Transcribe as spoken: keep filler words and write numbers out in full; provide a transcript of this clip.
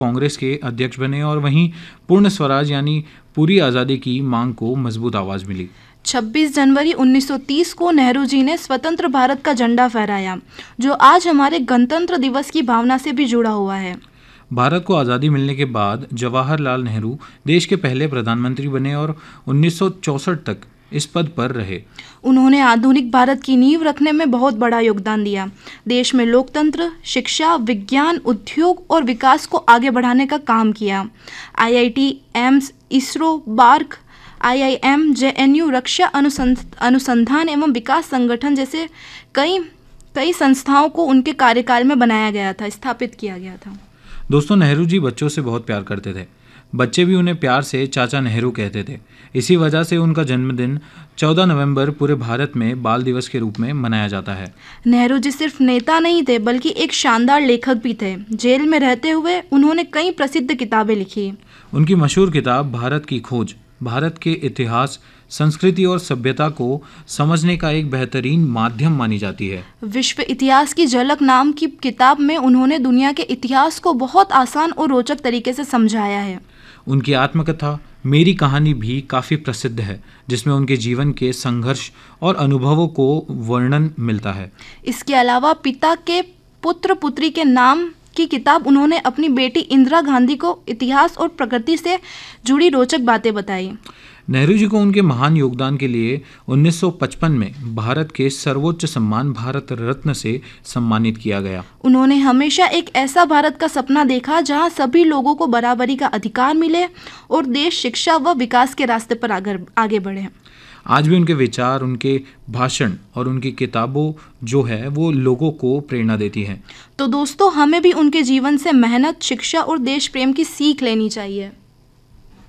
कांग्रेस के अध्यक्ष बने और वहीं पूर्ण स्वराज यानी पूरी आज़ादी की मांग को मजबूत आवाज़ मिली। छब्बीस जनवरी उन्नीस सौ तीस को नेहरू जी ने स्वतंत्र भारत का झंडा फहराया, जो आज हमारे गणतंत्र दिवस की भावना से भी जुड़ा हुआ है। भारत को आज़ादी मिलने के बाद जवाहरलाल नेहरू देश के पहले प्रधानमंत्री बने और उन्नीस सौ चौंसठ तक इस पद पर रहे। उन्होंने आधुनिक भारत की नींव रखने में बहुत बड़ा योगदान दिया। देश में लोकतंत्र, शिक्षा, विज्ञान, उद्योग और विकास को आगे बढ़ाने का काम किया। आई I T, AIIMS, ISRO, bark, I I am, J N you, रक्षा अनुसंधान एवं विकास संगठन जैसे कई कई संस्थाओं को उनके कार्यकाल में बनाया गया था, स्थापित किया गया था। दोस्तों, नेहरू जी बच्चों से बहुत प्यार करते थे। बच्चे भी उन्हें प्यार से चाचा नेहरू कहते थे। इसी वजह से उनका जन्मदिन चौदह नवंबर पूरे भारत में बाल दिवस के रूप में मनाया जाता है। नेहरू जी सिर्फ नेता नहीं थे, बल्कि एक शानदार लेखक भी थे। जेल में रहते हुए उन्होंने कई प्रसिद्ध किताबें लिखी। उनकी मशहूर किताब भारत की खोज भारत के इतिहास, संस्कृति और सभ्यता को समझने का एक बेहतरीन माध्यम मानी जाती है। विश्व इतिहास की झलक नाम की किताब में उन्होंने दुनिया के इतिहास को बहुत आसान और रोचक तरीके से समझाया है। उनकी आत्मकथा मेरी कहानी भी काफ़ी प्रसिद्ध है, जिसमें उनके जीवन के संघर्ष और अनुभवों को वर्णन मिलता है। इसके अलावा पिता के पुत्र पुत्री के नाम की किताब उन्होंने अपनी बेटी इंदिरा गांधी को इतिहास और प्रकृति से जुड़ी रोचक बातें बताई। नेहरू जी को उनके महान योगदान के लिए उन्नीस सौ पचपन में भारत के सर्वोच्च सम्मान भारत रत्न से सम्मानित किया गया। उन्होंने हमेशा एक ऐसा भारत का सपना देखा जहां सभी लोगों को बराबरी का अधिकार मिले और देश शिक्षा व विकास के रास्ते पर आगे आगे बढ़े। आज भी उनके विचार, उनके भाषण और उनकी किताबों जो है वो लोगों को प्रेरणा देती हैं। तो दोस्तों, हमें भी उनके जीवन से मेहनत, शिक्षा और देश प्रेम की सीख लेनी चाहिए।